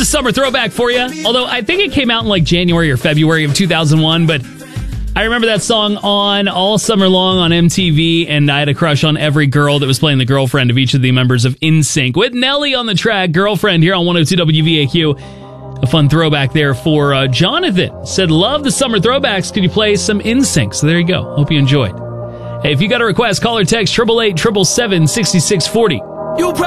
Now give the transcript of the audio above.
summer throwback for you. Although I think it came out in like January or February of 2001, but I remember that song on all summer long on MTV, and I had a crush on every girl that was playing the girlfriend of each of the members of NSYNC. With Nelly on the track, Girlfriend, here on 102 WVAQ. A fun throwback there for Jonathan. Said, love the summer throwbacks. Could you play some NSYNC? So there you go. Hope you enjoyed. Hey, if you got a request, call or text 888-777-6640.